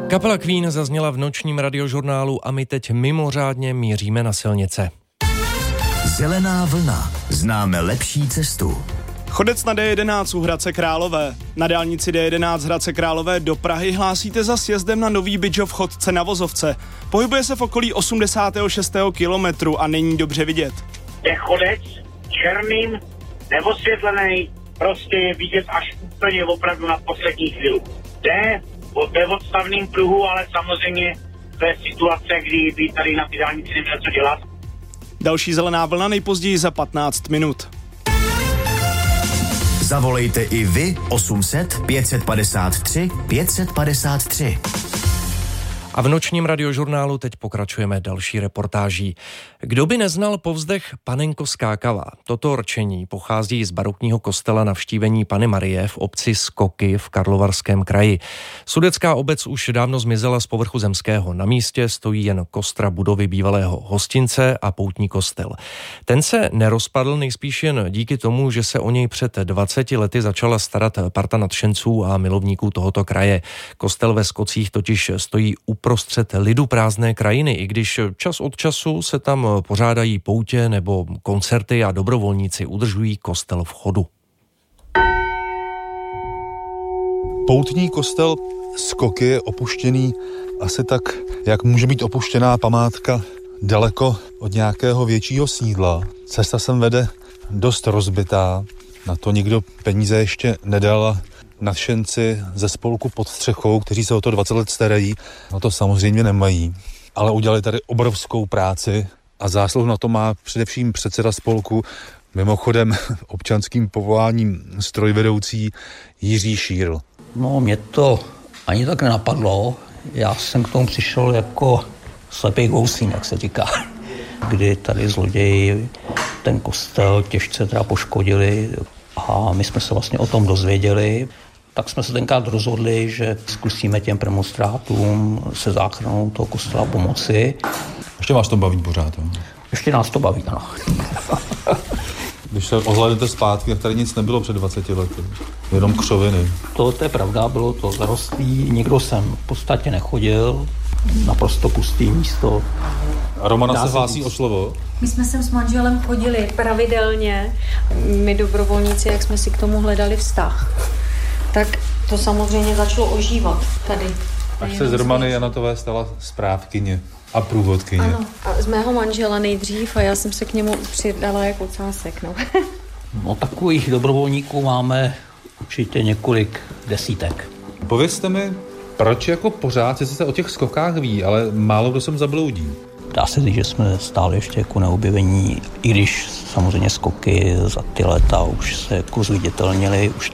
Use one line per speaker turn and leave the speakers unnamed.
Kapela Queen zazněla v nočním radiožurnálu a my teď mimořádně míříme na silnice.
Zelená vlna. Známe lepší cestu.
Chodec na D11 u Hradce Králové. Na dálnici D11 z Hradce Králové do Prahy hlásíte za sjezdem na Nový Bydžov chodce na vozovce. Pohybuje se v okolí 86. kilometru a není dobře vidět.
Je chodec černým, neosvětlený, prostě je vidět až úplně opravdu na poslední chvíli. Jde ve odstavným pruhu, ale samozřejmě to je situace, kdy by tady na té dálnici neměl co dělat.
Další zelená vlna nejpozději za 15 minut.
Zavolejte i vy 800 553 553.
A v nočním radiožurnálu teď pokračujeme další reportáží. Kdo by neznal povzdech Panenko skákavá? Toto rčení pochází z barokního kostela Navštívení Panny Marie v obci Skoky v Karlovarském kraji. Sudecká obec už dávno zmizela z povrchu zemského. Na místě stojí jen kostra budovy bývalého hostince a poutní kostel. Ten se nerozpadl nejspíš jen díky tomu, že se o něj před 20 lety začala starat parta nadšenců a milovníků tohoto kraje. Kostel ve Skocích totiž stojí uprostřed lidu prázdné krajiny, i když čas od času se tam pořádají poutě nebo koncerty a dobrovolníci udržují kostel v chodu.
Poutní kostel Skoky je opuštěný asi tak, jak může být opuštěná památka daleko od nějakého většího sídla. Cesta sem vede dost rozbitá, na to nikdo peníze ještě nedal a nadšenci ze spolku Pod střechou, kteří se o to 20 let starají, no to samozřejmě nemají. Ale udělali tady obrovskou práci a zásluhu na to má především předseda spolku, mimochodem občanským povoláním strojvedoucí Jiří Šírl.
No, mě to ani tak nenapadlo. Já jsem k tomu přišel jako slepý gousín, jak se říká, kdy tady zloději ten kostel těžce teda poškodili a my jsme se vlastně o tom dozvěděli. Tak jsme se tenkrát rozhodli, že zkusíme těm premonstrátům se záchranou toho kostela pomoci.
Ještě vás to baví pořád, jo?
Ještě nás to baví, ano.
Když se ohlédnete zpátky, jak tady nic nebylo před 20 lety, jenom křoviny.
To je pravda, bylo to zarostlý, nikdo sem v podstatě nechodil, naprosto pustý místo.
A Romana se hlásí o slovo?
My jsme sem s manželem chodili pravidelně, my dobrovolníci, jak jsme si k tomu hledali vztah. Tak to samozřejmě začalo ožívat tady.
Až se z Romany Janatové stala správkyně a průvodkyně.
Ano, a z mého manžela nejdřív a já jsem se k němu přidala jako ocásek, no.
No, takových dobrovolníků máme určitě několik desítek.
Povězte mi, proč jako pořád se o těch skokách ví, ale málo kdo sem zabloudí?
Dá se říct, že jsme stále ještě jako neobjevení, i když samozřejmě skoky za ty léta už se jako zviditelnily, už